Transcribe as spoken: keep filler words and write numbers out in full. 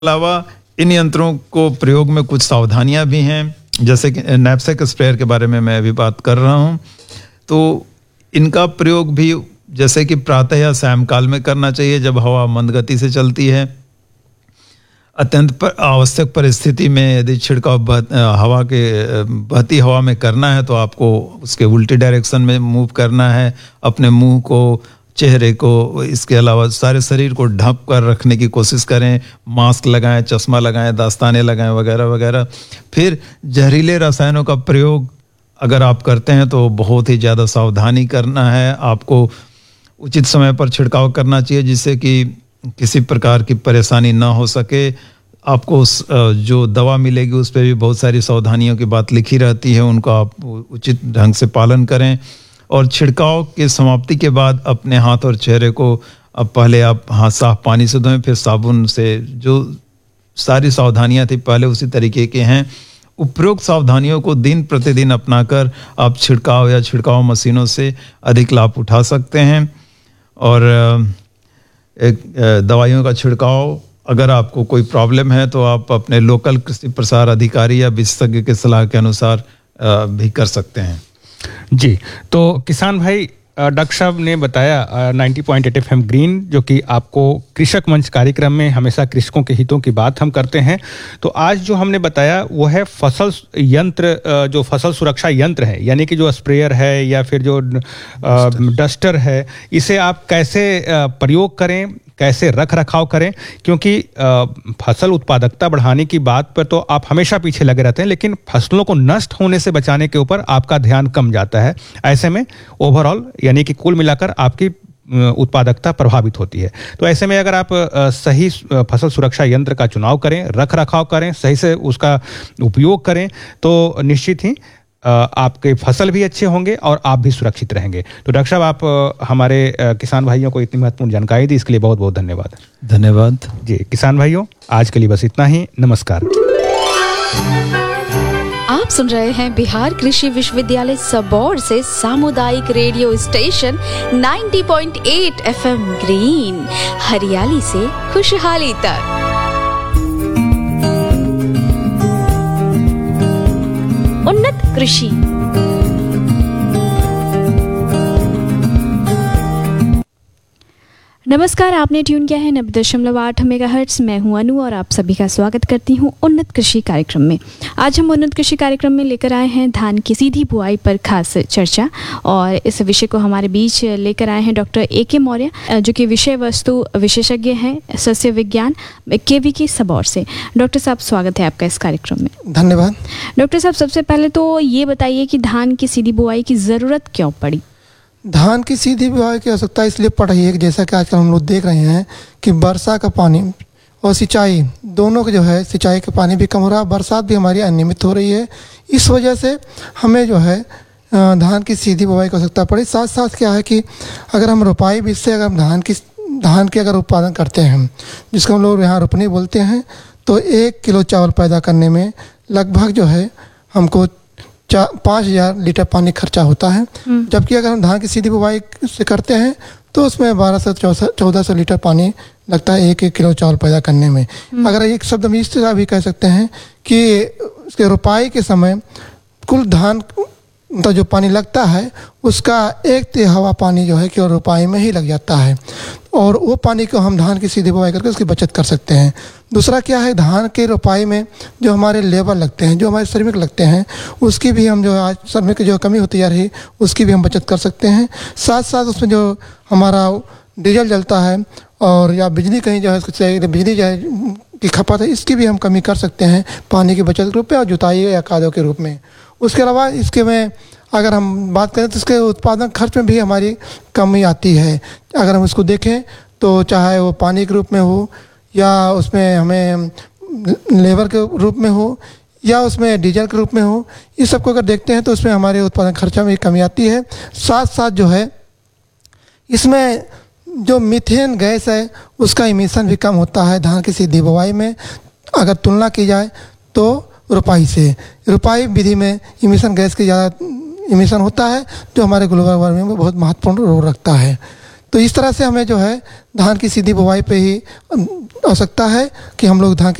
अलावा इन यंत्रों को प्रयोग में कुछ सावधानियां भी हैं, जैसे कि नैपसेक स्प्रेयर के बारे में मैं अभी बात कर रहा हूं। तो इनका प्रयोग भी जैसे कि प्रातः या सायंकाल में करना चाहिए जब हवा मंद गति से चलती है। अत्यंत पर आवश्यक परिस्थिति में यदि छिड़काव हवा के बहती हवा में करना है तो आपको उसके उल्टी डायरेक्शन में मूव करना है। अपने मुंह को, चेहरे को, इसके अलावा सारे शरीर को ढक कर रखने की कोशिश करें। मास्क लगाएं, चश्मा लगाएं, दस्ताने लगाएं वगैरह वगैरह। फिर जहरीले रसायनों का प्रयोग अगर आप करते हैं तो बहुत ही ज़्यादा सावधानी करना है। आपको उचित समय पर छिड़काव करना चाहिए जिससे कि किसी प्रकार की परेशानी ना हो सके। आपको उस जो दवा मिलेगी उस पर भी बहुत सारी सावधानियों की बात लिखी रहती है, उनको आप उचित ढंग से पालन करें। और छिड़काव के समाप्ति के बाद अपने हाथ और चेहरे को अब पहले आप हाथ साफ पानी से धोएं, फिर साबुन से। जो सारी सावधानियां थी पहले उसी तरीके के हैं। उपरोक्त सावधानियों को दिन प्रतिदिन अपनाकर आप छिड़काव या छिड़काव मशीनों से अधिक लाभ उठा सकते हैं। और एक दवाइयों का छिड़काव, अगर आपको कोई प्रॉब्लम है तो आप अपने लोकल कृषि प्रसार अधिकारी या विशेषज्ञ की सलाह के अनुसार भी कर सकते हैं। जी, तो किसान भाई, डॉक्टर साहब ने बताया नब्बे पॉइंट आठ एफ एम ग्रीन, जो कि आपको कृषक मंच कार्यक्रम में हमेशा कृषकों के हितों की बात हम करते हैं। तो आज जो हमने बताया वो है फसल यंत्र, जो फसल सुरक्षा यंत्र है, यानी कि जो स्प्रेयर है या फिर जो डस्टर है, इसे आप कैसे प्रयोग करें, कैसे रख रखाव करें। क्योंकि फसल उत्पादकता बढ़ाने की बात पर तो आप हमेशा पीछे लगे रहते हैं, लेकिन फसलों को नष्ट होने से बचाने के ऊपर आपका ध्यान कम जाता है। ऐसे में ओवरऑल यानी कि कुल मिलाकर आपकी उत्पादकता प्रभावित होती है। तो ऐसे में अगर आप सही फसल सुरक्षा यंत्र का चुनाव करें, रख रखाव करें, सही से उसका उपयोग करें, तो निश्चित ही आपके फसल भी अच्छे होंगे और आप भी सुरक्षित रहेंगे। तो डॉक्टर साहब, आप हमारे किसान भाइयों को इतनी महत्वपूर्ण जानकारी दी, इसके लिए बहुत बहुत धन्यवाद। धन्यवाद जी। किसान भाइयों, आज के लिए बस इतना ही। नमस्कार। आप सुन रहे हैं बिहार कृषि विश्वविद्यालय सबौर से सामुदायिक रेडियो स्टेशन नब्बे पॉइंट आठ एफ एम ग्रीन, हरियाली से खुशहाली तक। उन्नत कृषि। नमस्कार, आपने ट्यून किया है नब्बे दशमलव आठ मेगाहर्ट्ज। मैं हूं अनु और आप सभी का स्वागत करती हूं उन्नत कृषि कार्यक्रम में। आज हम उन्नत कृषि कार्यक्रम में लेकर आए हैं धान की सीधी बुआई पर खास चर्चा, और इस विषय को हमारे बीच लेकर आए हैं डॉक्टर ए के मौर्य, जो कि विषय वस्तु विशेषज्ञ हैं सस्य विज्ञान केवी की सबौर से। डॉक्टर साहब, स्वागत है आपका इस कार्यक्रम में। धन्यवाद। डॉक्टर साहब, सबसे पहले तो ये बताइए कि धान की सीधी बुआई की ज़रूरत क्यों पड़ी? धान की सीधी बुआई की आवश्यकता इसलिए पड़ रही है कि जैसा कि आजकल हम लोग देख रहे हैं कि वर्षा का पानी और सिंचाई दोनों का जो है, सिंचाई का पानी भी कम हो रहा है, बरसात भी हमारी अनियमित हो रही है। इस वजह से हमें जो है धान की सीधी बुआई की आवश्यकता पड़ी। साथ साथ क्या है कि अगर हम रोपाई बीज से अगर हम धान की धान के अगर उत्पादन करते हैं, जिसको हम लोग यहाँ रोपनी बोलते हैं, तो एक किलो चावल पैदा करने में लगभग जो है हमको पाँच हजार लीटर पानी खर्चा होता है। जबकि अगर हम धान की सीधी बुआई से करते हैं तो उसमें बारह से चौदह सौ लीटर पानी लगता है एक एक किलो चावल पैदा करने में। अगर एक शब्द हम इस तरह भी कह सकते हैं कि इसके रोपाई के समय कुल धान तो जो पानी लगता है उसका एक तिहाई पानी जो है कि रोपाई में ही लग जाता है, और वो पानी को हम धान की सीधी बुआई करके उसकी बचत कर सकते हैं। दूसरा क्या है, धान के रोपाई में जो हमारे लेबर लगते हैं, जो हमारे श्रमिक लगते हैं, उसकी भी हम जो आज श्रमिक की जो कमी होती जा रही उसकी भी हम बचत कर सकते हैं। साथ साथ उसमें जो हमारा डीजल जलता है और या बिजली कहीं जो है बिजली जो है की खपत है, इसकी भी हम कमी कर सकते हैं पानी की बचत के रूप में और जुताई या कादों के रूप में। उसके अलावा इसके में अगर हम बात करें तो इसके उत्पादन खर्च में भी हमारी कमी आती है। अगर हम इसको देखें तो चाहे वो पानी के रूप में हो या उसमें हमें लेबर के रूप में हो या उसमें डीजल के रूप में हो, इस सबको अगर देखते हैं तो उसमें हमारे उत्पादन खर्चा में कमी आती है। साथ साथ जो है इसमें जो मीथेन गैस है उसका इमिशन भी कम होता है धान की सीधी बुआई में, अगर तुलना की जाए तो रोपाई से। रोपाई विधि में इमिशन गैस की ज़्यादा इमिशन होता है जो हमारे ग्लोबल वार्मिंग में बहुत महत्वपूर्ण रोल रखता है। तो इस तरह से हमें जो है धान की सीधी बुवाई पे ही आवश्यकता है कि हम लोग धान